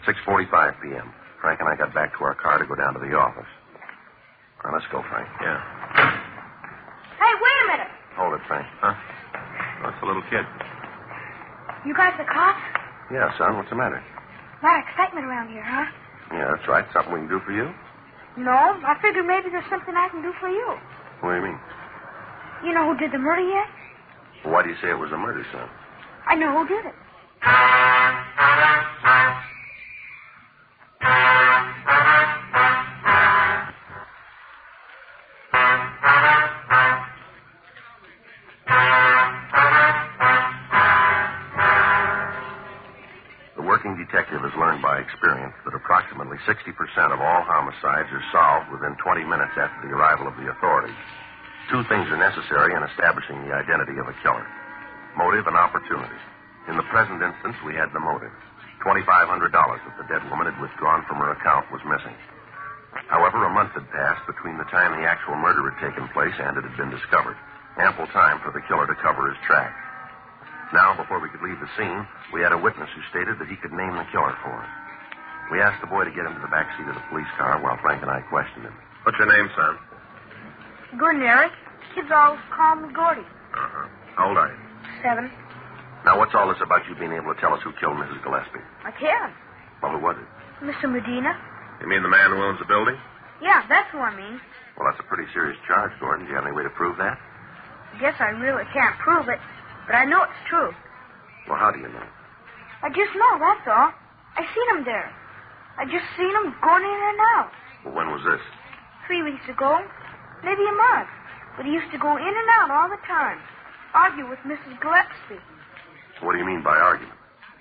6:45 p.m. Frank and I got back to our car to go down to the office. Now, let's go, Frank. Yeah. Hey, wait a minute. Hold it, Frank. Huh? That's a little kid. You guys the cops? Yeah, son, what's the matter? A lot of excitement around here, huh? Yeah, that's right. Something we can do for you? No, I figured maybe there's something I can do for you. What do you mean? You know who did the murder yet? Well, why do you say it was a murder, son? I know who did it. The working detective has learned by experience that approximately 60% of all homicides are solved within 20 minutes after the arrival of the authorities. Two things are necessary in establishing the identity of a killer: motive and opportunity. In the present instance, we had the motive. $2,500 that the dead woman had withdrawn from her account was missing. However, a month had passed between the time the actual murder had taken place and it had been discovered. Ample time for the killer to cover his tracks. Now, before we could leave the scene, we had a witness who stated that he could name the killer for us. We asked the boy to get into the back seat of the police car while Frank and I questioned him. What's your name, son? Gordon Eric. Kids always call me Gordy. Uh-huh. How old are you? 7. Now, what's all this about you being able to tell us who killed Mrs. Gillespie? I can. Well, who was it? Mr. Medina. You mean the man who owns the building? Yeah, that's who I mean. Well, that's a pretty serious charge, Gordon. Do you have any way to prove that? I guess I really can't prove it, but I know it's true. Well, how do you know? I just know, that's all. I seen him there. I just seen him going in and out. Well, when was this? 3 weeks ago. Maybe a month. But he used to go in and out all the time. Argue with Mrs. Gillespie. What do you mean by argument?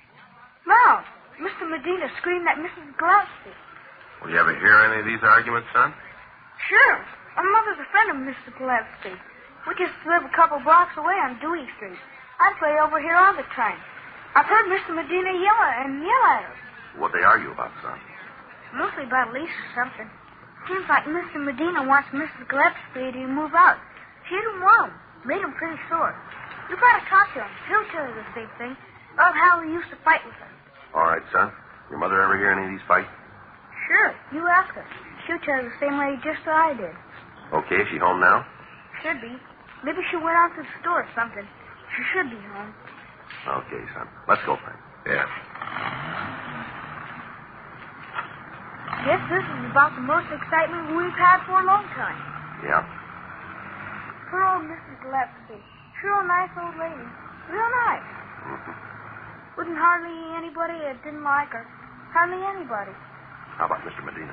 Well, Mr. Medina screamed at Mrs. Gillespie. Will you ever hear any of these arguments, son? Sure. My mother's a friend of Mr. Gillespie. We just live a couple blocks away on Dewey Street. I play over here all the time. I've heard Mr. Medina yell at her. What'd they argue about, son? Mostly about a lease or something. Seems like Mr. Medina wants Mrs. Gillespie to move out. She didn't want him. Made him pretty sore. You gotta talk to him. He'll tell you the same thing about how he used to fight with her. All right, son. Your mother ever hear any of these fights? Sure. You ask her. She'll tell you the same way just as I did. Okay, is she home now? Should be. Maybe she went out to the store or something. She should be home. Okay, son. Let's go, Frank. Yeah. Guess this is about the most excitement we've had for a long time. Yeah? Poor old Mrs. Gillespie. Sure a nice old lady. Real nice. Mm-hmm. Wouldn't hardly anybody that didn't like her. Hardly anybody. How about Mr. Medina?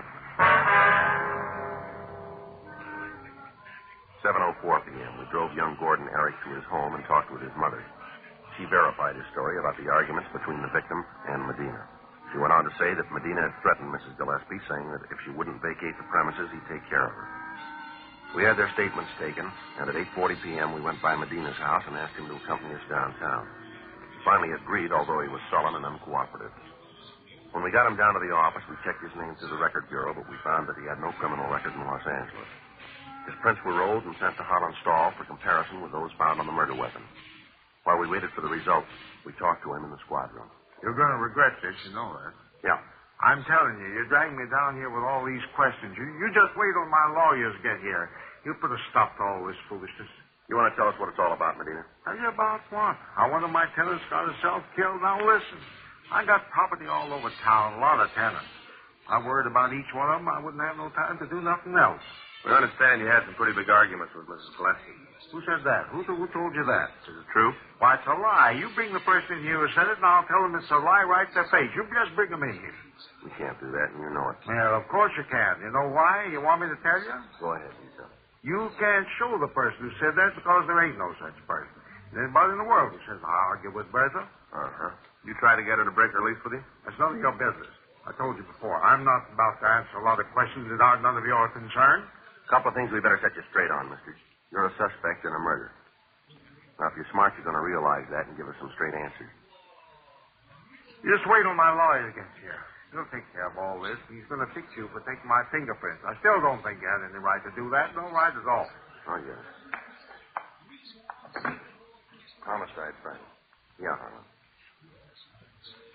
7:04 p.m. We drove young Gordon Eric to his home and talked with his mother. She verified his story about the arguments between the victim and Medina. She went on to say that Medina had threatened Mrs. Gillespie, saying that if she wouldn't vacate the premises, he'd take care of her. We had their statements taken, and at 8:40 p.m. we went by Medina's house and asked him to accompany us downtown. He finally agreed, although he was sullen and uncooperative. When we got him down to the office, we checked his name through the record bureau, but we found that he had no criminal record in Los Angeles. His prints were rolled and sent to Holland Stahl for comparison with those found on the murder weapon. While we waited for the results, we talked to him in the squad room. You're going to regret this, you know that. Yeah. I'm telling you, you're dragging me down here with all these questions. You just wait till my lawyers get here. You'll put a stop to all this foolishness. You want to tell us what it's all about, Medina? Tell you about what? How one of my tenants got himself killed? Now listen, I got property all over town, a lot of tenants. I worried about each one of them. I wouldn't have no time to do nothing else. We understand you had some pretty big arguments with Mrs. Gillespie. Who said that? Who told you that? Is it true? Why, it's a lie. You bring the person in here who said it, and I'll tell them it's a lie right to their face. You just bring them in here. We can't do that, and you know it. Well, of course you can. You know why? You want me to tell you? Go ahead, you tell. You can't show the person who said that because there ain't no such person. There's anybody in the world who says, I'll argue with Bertha. Uh-huh. You try to get her to break her lease with you? That's none of your business. I told you before, I'm not about to answer a lot of questions that aren't none of your concern. A couple of things we better set you straight on, mister. You're a suspect in a murder. Now, if you're smart, you're going to realize that and give us some straight answers. You just wait till my lawyer gets here. He'll take care of all this. He's going to fix you for taking my fingerprints. I still don't think you had any right to do that. No right at all. Oh, yes. Homicide, Friday. Yeah, Harlan.